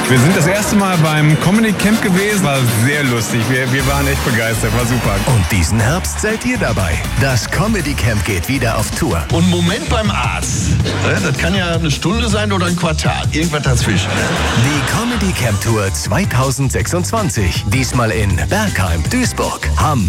Wir sind das erste Mal beim Comedy Camp gewesen. War sehr lustig. Wir waren echt begeistert. War super. Und diesen Herbst seid ihr dabei. Das Comedy Camp geht wieder auf Tour. Und Moment beim Arzt. Das kann ja eine Stunde sein oder ein Quartal. Irgendwas dazwischen. Die Comedy Camp Tour 2026. Diesmal in Bergheim, Duisburg, Hamm,